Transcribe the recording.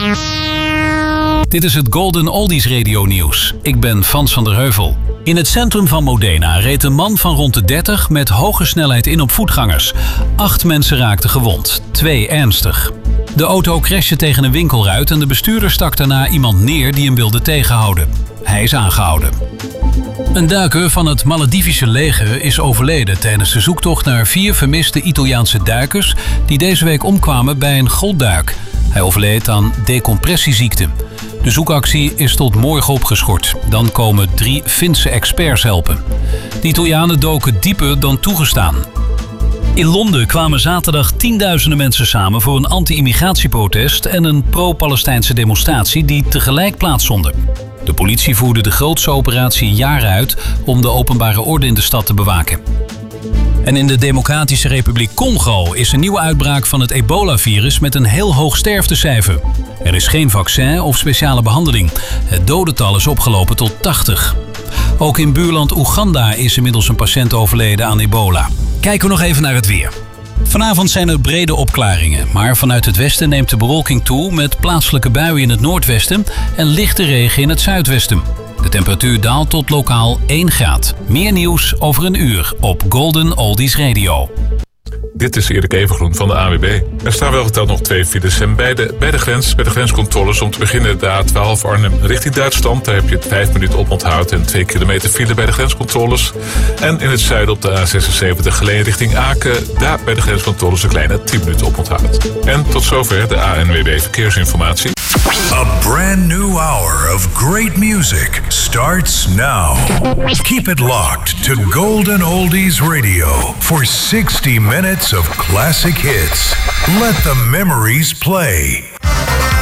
Dit is het Golden Oldies Radio Nieuws. Ik ben Frans van der Heuvel. In het centrum van Modena reed een man van rond de 30 met hoge snelheid in op voetgangers. 8 mensen raakten gewond, 2 ernstig. De auto crashte tegen een winkelruit en de bestuurder stak daarna iemand neer die hem wilde tegenhouden. Hij is aangehouden. Een duiker van het Maledivische leger is overleden tijdens de zoektocht naar 4 vermiste Italiaanse duikers die deze week omkwamen bij een golfduik. Hij overleed aan decompressieziekte. De zoekactie is tot morgen opgeschort. Dan komen 3 Finse experts helpen. De Italianen doken dieper dan toegestaan. In Londen kwamen zaterdag tienduizenden mensen samen voor een anti-immigratieprotest en een pro-Palestijnse demonstratie die tegelijk plaatsvonden. De politie voerde de grootste operatie in jaren uit om de openbare orde in de stad te bewaken. En in de Democratische Republiek Congo is een nieuwe uitbraak van het ebola-virus met een heel hoog sterftecijfer. Er is geen vaccin of speciale behandeling. Het dodental is opgelopen tot 80. Ook in buurland Oeganda is inmiddels een patiënt overleden aan ebola. Kijken we nog even naar het weer. Vanavond zijn er brede opklaringen, maar vanuit het westen neemt de bewolking toe met plaatselijke buien in het noordwesten en lichte regen in het zuidwesten. De temperatuur daalt tot lokaal 1 graad. Meer nieuws over een uur op Golden Oldies Radio. Dit is Erik Evengroen van de ANWB. Er staan wel geteld nog 2 files en bij de grenscontroles. Om te beginnen de A12 Arnhem richting Duitsland. Daar heb je het 5 minuten oponthoud en 2 kilometer file bij de grenscontroles. En in het zuiden op de A76 Geleen richting Aken. Daar bij de grenscontroles een kleine 10 minuten oponthoud. En tot zover de ANWB Verkeersinformatie. A brand new hour of great music starts now. Keep it locked to Golden Oldies Radio for 60 minutes of classic hits. Let the memories play.